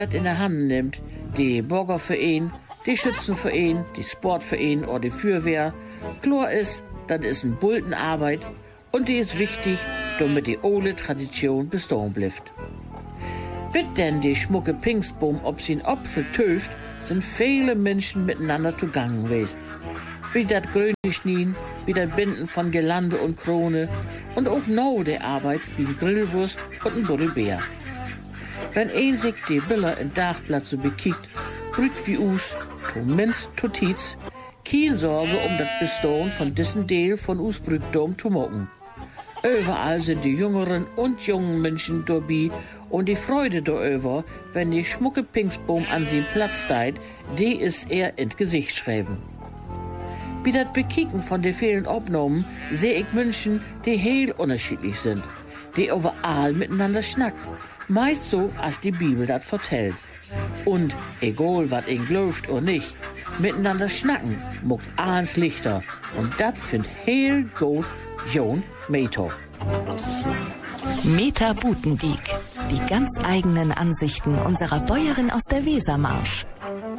das in der Hand nimmt, die Bürgerverein, die Schützenverein, die Sportverein oder die Feuerwehr, klar ist, das ist eine Bultenarbeit und die ist wichtig, damit die alte Tradition bestehen bleibt. Bis denn die schmucke Pfingstbaum ob sin Apfel töft, sind viele Menschen miteinander zugangen gewesen. Wie das grüne Schnien, wie das Binden von Girlande und Krone und auch noch die Arbeit wie ein Grillwurst und ein Buddelbär. Wenn ein sich die Bilder in Dachblatt so bekickt, brüt wie us, to minst to tietz, keine Sorge das Bestehen von diesen Teil von us Brückdom zu machen. Überall sind die jüngeren und jungen Menschen dabei und die Freude darüber, wenn die schmucke Pfingstbaum an seinem Platz steht, die ist er ins Gesicht schreiben. Wie das Bekicken von den vielen Aufnahmen sehe ich Menschen, die heel unterschiedlich sind, die überall miteinander schnacken, meist so, als die Bibel das vertellt. Und, egal was ihn glaubt oder nicht, miteinander schnacken muckt eins lichter und das find heel gut Jon Meter. Meta Butendiek. Die ganz eigenen Ansichten unserer Bäuerin aus der Wesermarsch.